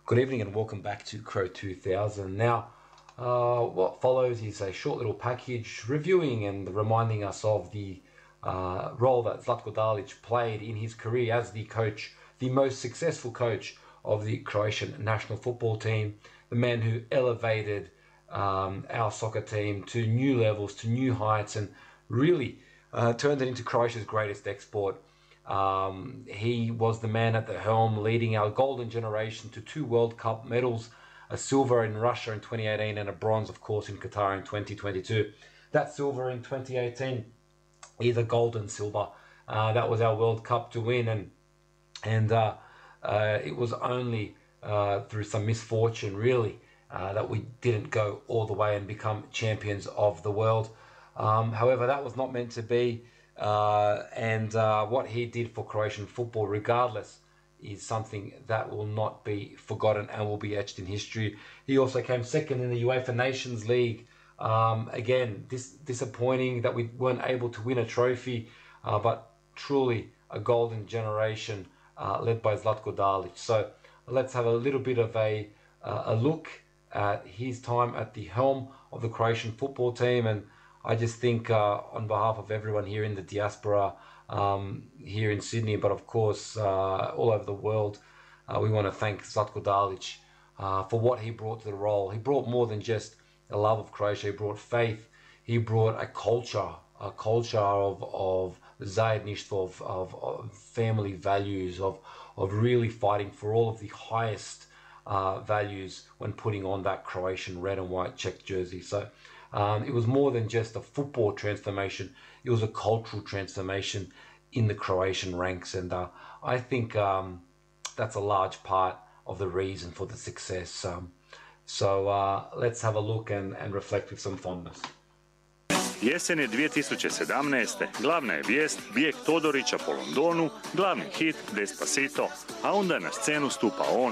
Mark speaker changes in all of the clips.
Speaker 1: Good evening and welcome back to Crow 2000. Now, what follows is a short little package reviewing and reminding us of the role that Zlatko Dalic played in his career as the coach, the most successful coach of the Croatian national football team, the man who elevated our soccer team to new levels, to new heights, and really turned it into Croatia's greatest export. He was the man at the helm leading our golden generation to 2 World Cup medals, a silver in Russia in 2018 and a bronze, of course, in Qatar in 2022. That silver in 2018 is a golden silver. That was our World Cup to win, and it was only through some misfortune, really, that we didn't go all the way and become champions of the world. However, that was not meant to be. What he did for Croatian football, regardless, is something that will not be forgotten and will be etched in history. He also came second in the UEFA Nations League. Again, disappointing that we weren't able to win a trophy, but truly a golden generation led by Zlatko Dalic. So let's have a little bit of a look at his time at the helm of the Croatian football team. And I just think on behalf of everyone here in the diaspora, here in Sydney, but of course all over the world, we want to thank Zlatko Dalic for what he brought to the role. He brought more than just a love of Croatia. He brought faith. He brought a culture of zajedništvo, of family values, of really fighting for all of the highest values when putting on that Croatian red and white checked jersey. So it was more than just a football transformation. It was a cultural transformation in the Croatian ranks. And I think that's a large part of the reason for the success. So let's have a look and reflect with some fondness.
Speaker 2: Jesen je 2017. Glavna je vijest bijeg Todorića po Londonu, glavni hit Despacito, a onda na scenu stupa on.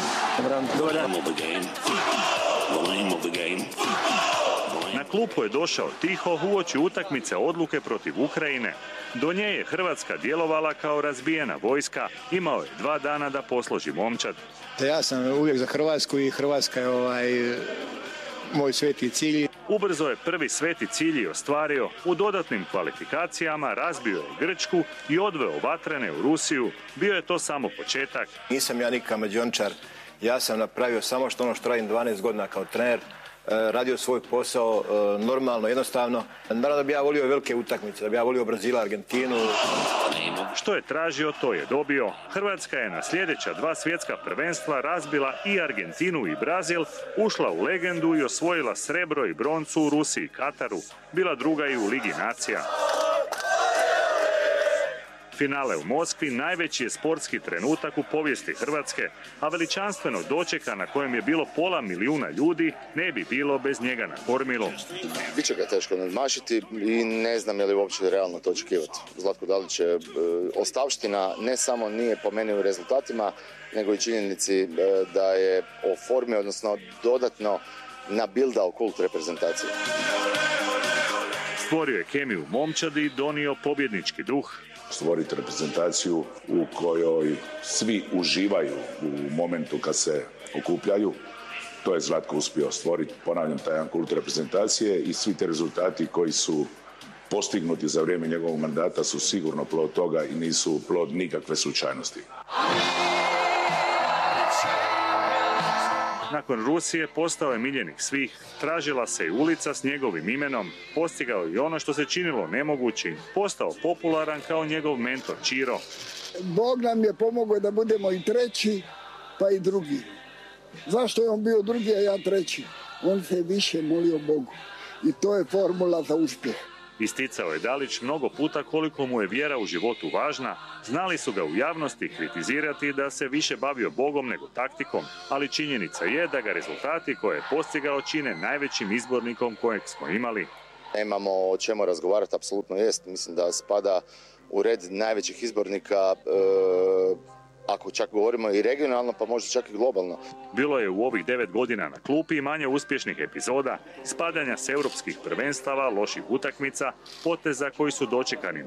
Speaker 2: Na klupu je došao tiho uoči utakmice odluke protiv Ukrajine. Do nje je Hrvatska djelovala kao razbijena vojska, imao je 2 dana da posloži momčad.
Speaker 3: Ja sam uvijek za Hrvatsku i Hrvatska je moj sveti cilj.
Speaker 2: Ubrzo je prvi sveti cilj ostvario, u dodatnim kvalifikacijama razbio je Grčku i odveo vatrene u Rusiju. Bio je to samo početak.
Speaker 3: Nisam ja nikakav mađiončar, ja sam napravio samo ono što radim 12 godina kao trener. Radio svoj posao normalno, jednostavno. Naravno da bi ja volio velike utakmice, da bi ja volio Brazila, Argentinu.
Speaker 2: Što je tražio, to je dobio. Hrvatska je na sljedeća 2 svjetska prvenstva razbila i Argentinu i Brazil, ušla u legendu i osvojila srebro i broncu u Rusiji i Kataru. Bila druga i u Ligi nacija. Finale u Moskvi najveći je sportski trenutak u povijesti Hrvatske, a veličanstvenog dočeka na kojem je bilo 500 000 ljudi ne bi bilo bez njega na kormilu.
Speaker 4: Biće ga teško nadmašiti i ne znam je li uopće realno to očekivati. Zlatko Dalić je ostavština, ne samo nije po meni u rezultatima, nego i činjenici da je oformio, odnosno dodatno nabildao kult reprezentacije.
Speaker 2: Stvorio je kemiju u momčadi i donio pobjednički duh.
Speaker 5: Stvoriti reprezentaciju u kojoj svi uživaju u momentu kad se okupljaju. To je Zlatko uspio stvoriti, ponavljam, taj jedan kult reprezentacije i svi te rezultati koji su postignuti za vrijeme njegovog mandata su sigurno plod toga i nisu plod nikakve slučajnosti.
Speaker 2: Nakon Rusije postao je miljenik svih, tražila se i ulica s njegovim imenom, postigao i ono što se činilo nemogućim, postao popularan kao njegov mentor Ćiro.
Speaker 6: Bog nam je pomogao da budemo i treći, pa i drugi. Zašto je on bio drugi, a ja treći? On se više molio Bogu i to je formula za uspjeh.
Speaker 2: Isticao je Dalić mnogo puta koliko mu je vjera u životu važna, znali su ga u javnosti kritizirati da se više bavio Bogom nego taktikom, ali činjenica je da ga rezultati koje je postigao čine najvećim izbornikom kojeg smo imali.
Speaker 4: Nemamo o čemu razgovarati, apsolutno jest. Mislim da spada u red najvećih izbornika, ako čak govorimo i regionalno, pa možda čak i globalno.
Speaker 2: Bilo je u ovih 9 godina na klupi manje uspješnih epizoda, spadanja s europskih prvenstava, loših utakmica, poteza koji su dočekani